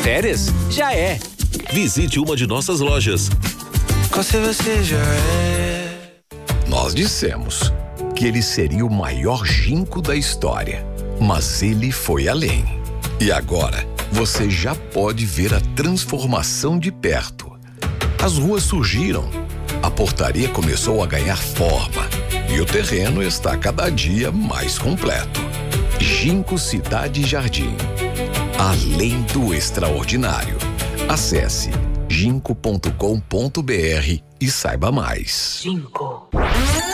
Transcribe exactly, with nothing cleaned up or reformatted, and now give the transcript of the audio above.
Férias? Já é. Visite uma de nossas lojas. Se você já é. Nós dissemos que ele seria o maior ginkgo da história, mas ele foi além. E agora, você já pode ver a transformação de perto. As ruas surgiram, a portaria começou a ganhar forma e o terreno está cada dia mais completo. Ginkgo Cidade e Jardim. Além do extraordinário. Acesse ginkgo ponto com ponto br e saiba mais. Ginkgo.